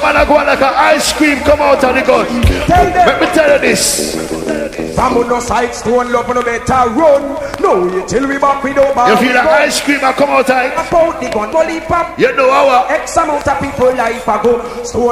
man I go like an ice cream come out of the gun. Let me tell you this. From no side stone love no better run. No you till we back with over. You feel the ice cream I come out of it? About the gun, pop. You know our X amount of people life ago. Stone